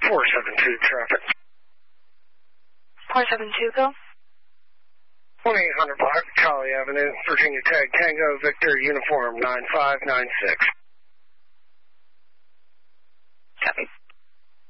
472 traffic. 472, go. 1-800 block, Charlie Avenue, Virginia Tag Tango, Victor, Uniform 9596. Copy.